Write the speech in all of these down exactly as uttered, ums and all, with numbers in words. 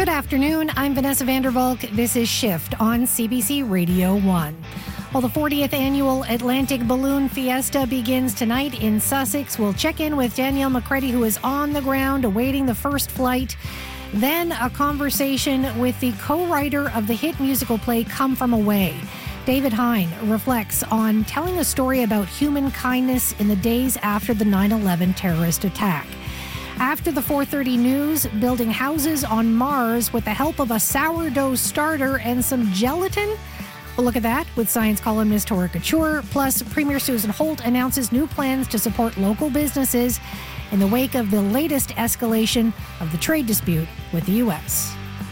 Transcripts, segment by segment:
Good afternoon. I'm Vanessa Vandervalk. This is Shift on C B C Radio one. Well, the fortieth annual Atlantic Balloon Fiesta begins tonight in Sussex. We'll check in with Danielle McCready, who is on the ground awaiting the first flight. Then a conversation with the co-writer of the hit musical play Come From Away. David Hein reflects on telling a story about human kindness in the days after the nine eleven terrorist attack. After the four thirty news, building houses on Mars with the help of a sourdough starter and some gelatin? We'll look at that with science columnist Tora Couture. Plus, Premier Susan Holt announces new plans to support local businesses in the wake of the latest escalation of the trade dispute with the U S.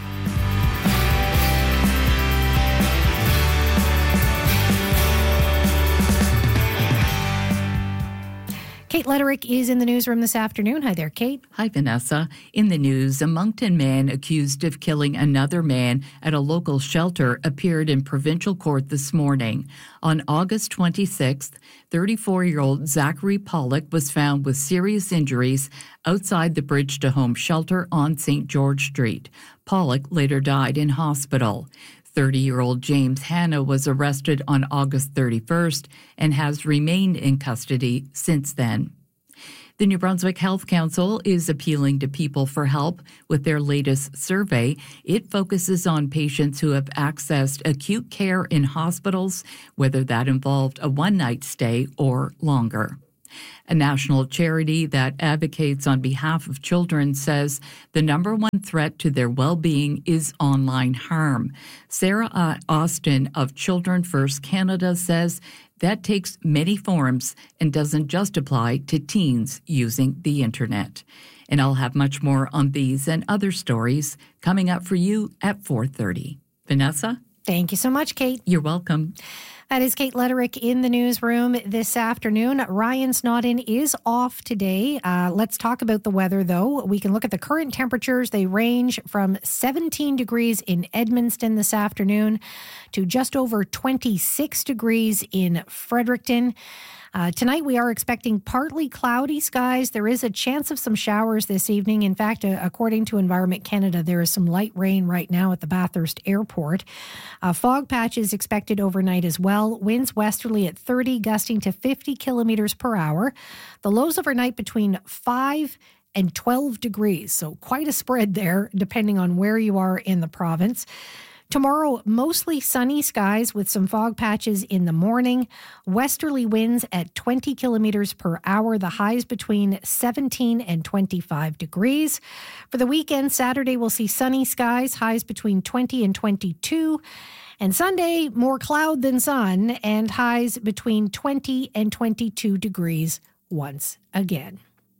Kate Lederick is in the newsroom this afternoon. Hi there, Kate. Hi, Vanessa. In the news, a Moncton man accused of killing another man at a local shelter appeared in provincial court this morning. On August twenty-sixth, thirty-four-year-old Zachary Pollock was found with serious injuries outside the Bridge to Home shelter on Saint George Street. Pollock later died in hospital. thirty-year-old James Hanna was arrested on August thirty-first and has remained in custody since then. The New Brunswick Health Council is appealing to people for help with their latest survey. It focuses on patients who have accessed acute care in hospitals, whether that involved a one-night stay or longer. A national charity that advocates on behalf of children says the number one threat to their well-being is online harm. Sarah Austin of Children First Canada says that takes many forms and doesn't just apply to teens using the internet. And I'll have much more on these and other stories coming up for you at four thirty. Vanessa? Thank you so much, Kate. You're welcome. That is Kate Lederick in the newsroom this afternoon. Ryan Snodden is off today. Uh, let's talk about the weather, though. We can look at the current temperatures. They range from seventeen degrees in Edmundston this afternoon to just over twenty-six degrees in Fredericton. Uh, tonight, we are expecting partly cloudy skies. There is a chance of some showers this evening. In fact, uh, according to Environment Canada, there is some light rain right now at the Bathurst Airport. Uh, fog patches expected overnight as well. Winds westerly at thirty, gusting to fifty kilometers per hour. The lows overnight between five and twelve degrees. So quite a spread there, depending on where you are in the province. Tomorrow, mostly sunny skies with some fog patches in the morning. Westerly winds at twenty kilometers per hour. The highs between seventeen and twenty-five degrees. For the weekend, Saturday, we'll see sunny skies, highs between twenty and twenty-two. And Sunday, more cloud than sun and highs between twenty and twenty-two degrees once again.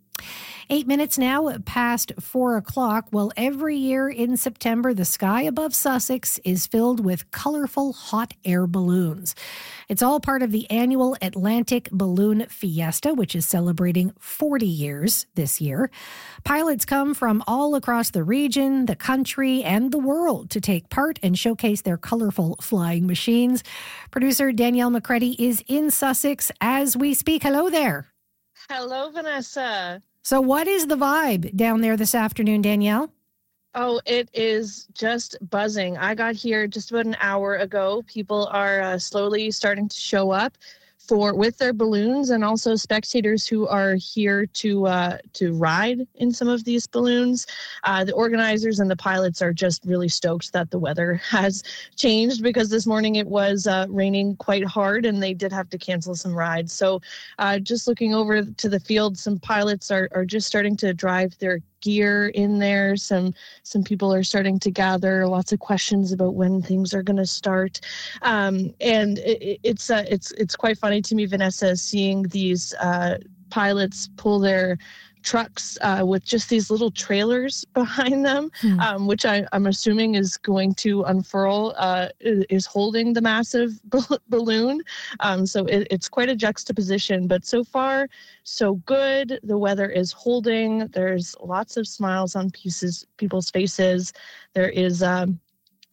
Eight minutes now past four o'clock. Well, every year in September, the sky above Sussex is filled with colorful hot air balloons. It's all part of the annual Atlantic Balloon Fiesta, which is celebrating forty years this year. Pilots come from all across the region, the country, and the world to take part and showcase their colorful flying machines. Producer Danielle McCready is in Sussex as we speak. Hello there. Hello, Vanessa. So what is the vibe down there this afternoon, Danielle? Oh, it is just buzzing. I got here just about an hour ago. People are uh, slowly starting to show up for with their balloons, and also spectators who are here to uh, to ride in some of these balloons. Uh, the organizers and the pilots are just really stoked that the weather has changed, because this morning it was uh, raining quite hard and they did have to cancel some rides. So uh, just looking over to the field, some pilots are, are just starting to drive their gear in there. Some some people are starting to gather. Lots of questions about when things are going to start, um, and it, it's uh, it's it's quite funny to me, Vanessa, seeing these uh, pilots pull their trucks uh, with just these little trailers behind them, hmm. um, which I, I'm assuming is going to unfurl, uh, is holding the massive b- balloon. Um, so it, it's quite a juxtaposition, but so far, so good. The weather is holding. There's lots of smiles on pieces, people's faces. There is um,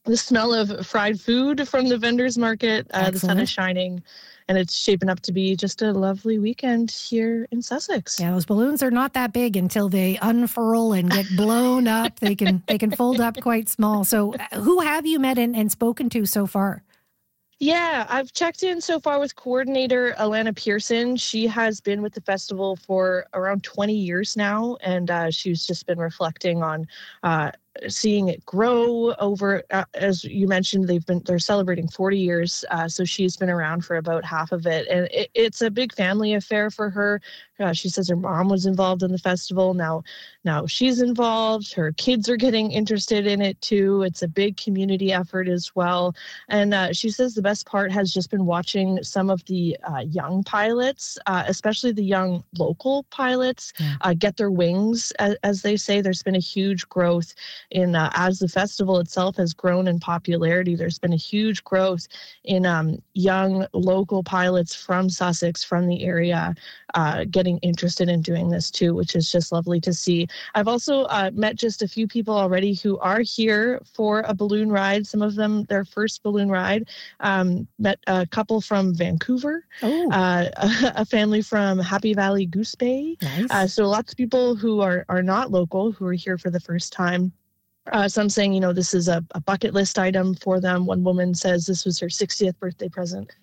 the smell of fried food from the vendors market. Uh, the sun is shining, and it's shaping up to be just a lovely weekend here in Sussex. Yeah, those balloons are not that big until they unfurl and get blown up. They can they can fold up quite small. So who have you met and, and spoken to so far? Yeah, I've checked in so far with coordinator Alana Pearson. She has been with the festival for around twenty years now, and uh, she's just been reflecting on uh, seeing it grow over, uh, as you mentioned, they've been they're celebrating forty years. Uh, so she's been around for about half of it, and it, it's a big family affair for her. Uh, she says her mom was involved in the festival. Now, now she's involved. Her kids are getting interested in it too. It's a big community effort as well. And uh, she says the best part has just been watching some of the uh, young pilots, uh, especially the young local pilots, yeah. uh, get their wings, as, as they say. There's been a huge growth in uh, as the festival itself has grown in popularity. There's been a huge growth in um, young local pilots from Sussex, from the area, uh, getting interested in doing this too, which is just lovely to see. I've also uh, met just a few people already who are here for a balloon ride. Some of them, their first balloon ride. Um, met a couple from Vancouver, oh. uh, a, a family from Happy Valley Goose Bay. Nice. Uh, so lots of people who are, are not local who are here for the first time. Uh, some saying, you know, this is a, a bucket list item for them. One woman says this was her sixtieth birthday present.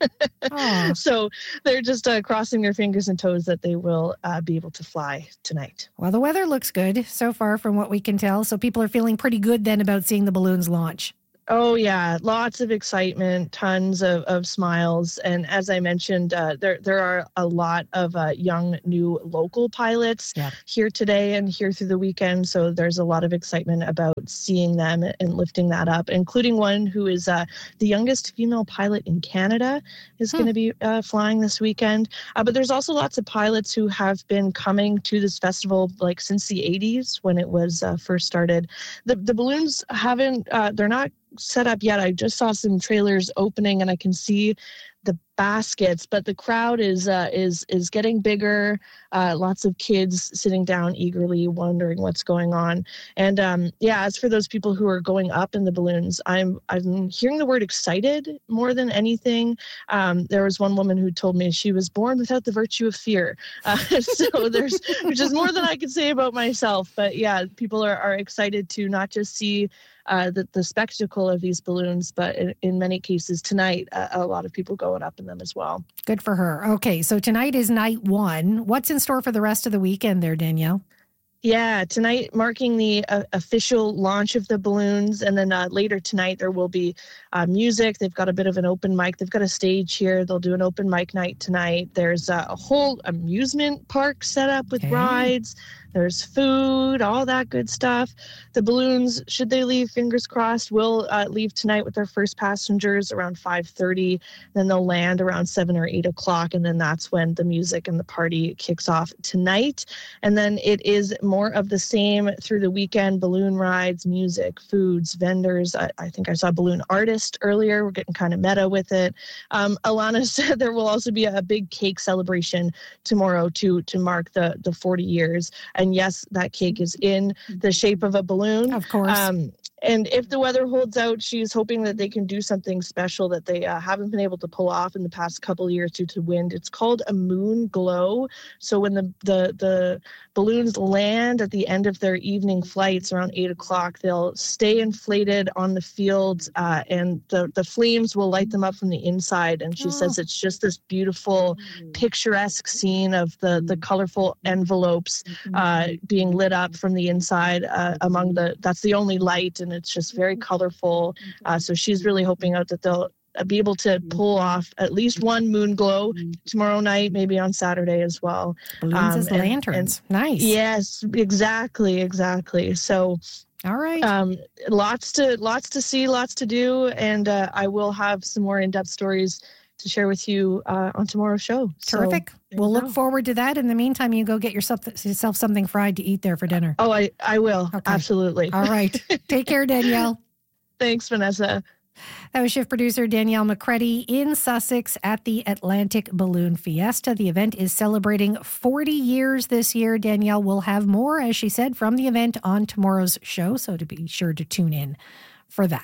So they're just uh, crossing their fingers and toes that they will uh, be able to fly tonight. Well, the weather looks good so far from what we can tell. So people are feeling pretty good then about seeing the balloons launch. Oh, yeah. Lots of excitement, tons of, of smiles. And as I mentioned, uh, there there are a lot of uh, young, new local pilots yeah. here today and here through the weekend. So there's a lot of excitement about seeing them and lifting that up, including one who is uh, the youngest female pilot in Canada is hmm. going to be uh, flying this weekend. Uh, but there's also lots of pilots who have been coming to this festival like since the eighties when it was uh, first started. The, the balloons haven't, uh, they're not set up yet. I just saw some trailers opening and I can see the baskets, but the crowd is uh, is is getting bigger. Uh, lots of kids sitting down eagerly wondering what's going on. And um, yeah, as for those people who are going up in the balloons, I'm I'm hearing the word excited more than anything. Um, there was one woman who told me she was born without the virtue of fear. Uh, so there's which is more than I could say about myself. But yeah, people are, are excited to not just see Uh, the, the spectacle of these balloons, but in, in many cases tonight, uh, a lot of people going up in them as well. Good for her. Okay, so tonight is night one. What's in store for the rest of the weekend there, Danielle? Yeah, tonight marking the uh, official launch of the balloons. And then uh, later tonight, there will be uh, music. They've got a bit of an open mic. They've got a stage here. They'll do an open mic night tonight. There's uh, a whole amusement park set up with okay. rides. There's food, all that good stuff. The balloons, should they leave, fingers crossed, will uh, leave tonight with their first passengers around five thirty. Then they'll land around seven or eight o'clock. And then that's when the music and the party kicks off tonight. And then it is more of the same through the weekend: balloon rides, music, foods, vendors. I, I think I saw a balloon artist earlier. We're getting kind of meta with it. Um, Alana said there will also be a big cake celebration tomorrow to to mark the, the forty years. And yes, that cake is in the shape of a balloon. Of course. Um, and if the weather holds out, she's hoping that they can do something special that they uh, haven't been able to pull off in the past couple of years due to wind. It's called a moon glow. So when the, the, the balloons land at the end of their evening flights around eight o'clock, they'll stay inflated on the field uh, and the, the flames will light them up from the inside. And she oh. says it's just this beautiful, picturesque scene of the, the colorful envelopes uh, being lit up from the inside uh, among the, that's the only light. And it's just very colorful. Uh, so she's really hoping out that they'll be able to pull off at least one moon glow tomorrow night, maybe on Saturday as well. Balloons um, as and, lanterns. And, nice. Yes, exactly, exactly. So all right. Um, lots to lots to see, lots to do. And uh, I will have some more in-depth stories to share with you uh, on tomorrow's show. Terrific. So, we'll look forward to that. In the meantime, you go get yourself, yourself something fried to eat there for dinner. Oh, I, I will. Okay. Absolutely. All right. Take care, Danielle. Thanks, Vanessa. That was shift producer Danielle McCreddy in Sussex at the Atlantic Balloon Fiesta. The event is celebrating forty years this year. Danielle will have more, as she said, from the event on tomorrow's show, so to be sure to tune in for that.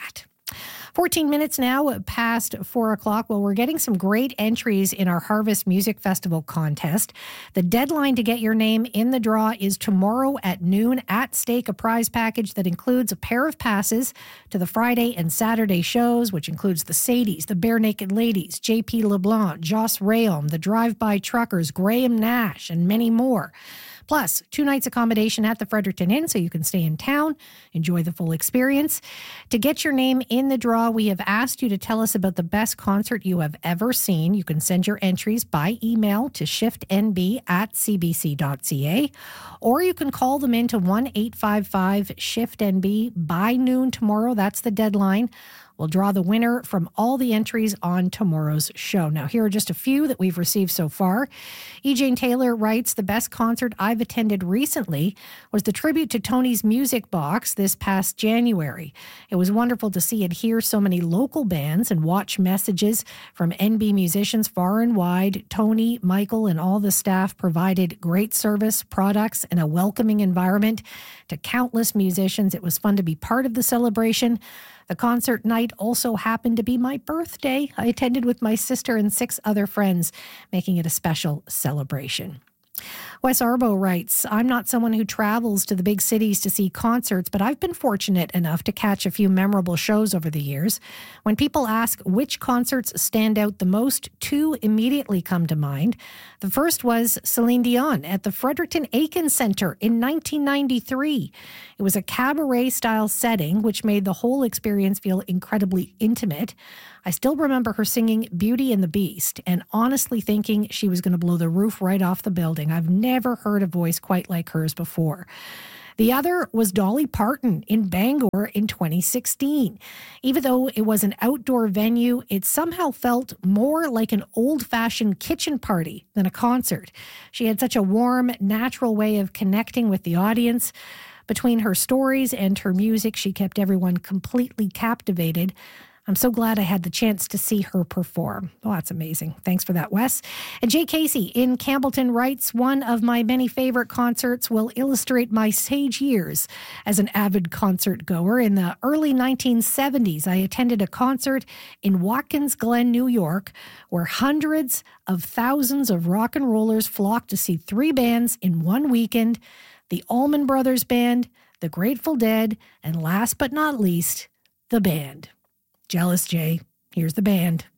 fourteen minutes now past four o'clock. Well, we're getting some great entries in our Harvest Music Festival contest. The deadline to get your name in the draw is tomorrow at noon. At stake, a prize package that includes a pair of passes to the Friday and Saturday shows, which includes the Sadies, the Bare Naked Ladies, J P LeBlanc, Joss Rayom, the Drive-By Truckers, Graham Nash, and many more. Plus, two nights accommodation at the Fredericton Inn so you can stay in town, enjoy the full experience. To get your name in the draw, we have asked you to tell us about the best concert you have ever seen. You can send your entries by email to shiftnb at c b c dot c a, or you can call them into one eight five five shift N B by noon tomorrow. That's the deadline. We'll draw the winner from all the entries on tomorrow's show. Now, here are just a few that we've received so far. E. Jane Taylor writes, the best concert I've attended recently was the tribute to Tony's Music Box this past January. It was wonderful to see and hear so many local bands and watch messages from N B musicians far and wide. Tony, Michael, and all the staff provided great service, products, and a welcoming environment to countless musicians. It was fun to be part of the celebration. The concert night also happened to be my birthday. I attended with my sister and six other friends, making it a special celebration. Wes Arbo writes, I'm not someone who travels to the big cities to see concerts, but I've been fortunate enough to catch a few memorable shows over the years. When people ask which concerts stand out the most, two immediately come to mind. The first was Celine Dion at the Fredericton Aiken Centre in nineteen ninety-three. It was a cabaret-style setting, which made the whole experience feel incredibly intimate. I still remember her singing Beauty and the Beast and honestly thinking she was going to blow the roof right off the building. I've never heard a voice quite like hers before. The other was Dolly Parton in Bangor in twenty sixteen. Even though it was an outdoor venue, it somehow felt more like an old-fashioned kitchen party than a concert. She had such a warm, natural way of connecting with the audience. Between her stories and her music, she kept everyone completely captivated. I'm so glad I had the chance to see her perform. Oh, that's amazing. Thanks for that, Wes. And Jay Casey in Campbellton writes, one of my many favorite concerts will illustrate my sage years as an avid concert goer. In the early nineteen seventies, I attended a concert in Watkins Glen, New York, where hundreds of thousands of rock and rollers flocked to see three bands in one weekend: the Allman Brothers Band, the Grateful Dead, and last but not least, the band. Jealous Jay. Here's the band.